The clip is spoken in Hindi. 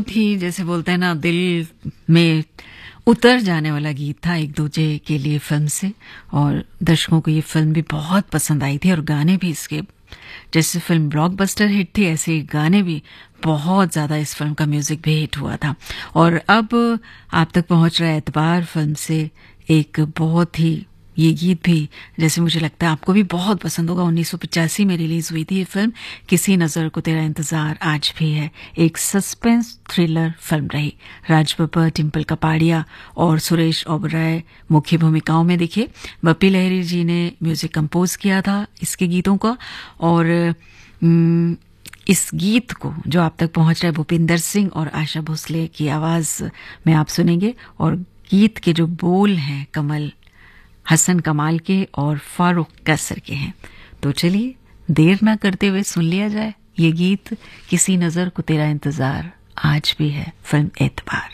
भी जैसे बोलते हैं ना, दिल में उतर जाने वाला गीत था एक दूजे के लिए फिल्म से। और दर्शकों को ये फिल्म भी बहुत पसंद आई थी और गाने भी इसके, जैसे फिल्म ब्लॉकबस्टर हिट थी ऐसे ही गाने भी बहुत ज़्यादा, इस फिल्म का म्यूज़िक भी हिट हुआ था। और अब आप तक पहुंच रहा है एतबार फिल्म से एक बहुत ही, ये गीत भी जैसे मुझे लगता है आपको भी बहुत पसंद होगा। 1985 में रिलीज हुई थी ये फिल्म, किसी नज़र को तेरा इंतज़ार आज भी है। एक सस्पेंस थ्रिलर फिल्म रही। राज बब्बर, टिम्पल कपाड़िया और सुरेश ओबराय मुख्य भूमिकाओं में दिखे। बप्पी लहरी जी ने म्यूजिक कंपोज किया था इसके गीतों का। और इस गीत को जो आप तक पहुंच रहा है भूपिंदर सिंह और आशा भोसले की आवाज़ में आप सुनेंगे। और गीत के जो बोल हैं कमल हसन कमाल के और फारूक कैसर के हैं। तो चलिए देर ना करते हुए सुन लिया जाए ये गीत, किसी नज़र को तेरा इंतज़ार आज भी है, फिल्म एतबार।